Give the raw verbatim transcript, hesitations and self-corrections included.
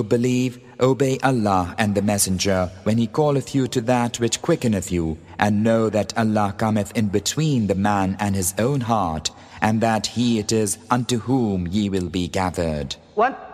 Believe, obey Allah and the Messenger when he calleth you to that which quickeneth you, and know that Allah cometh in between the man and his own heart, and that he it is unto whom ye will be gathered. What?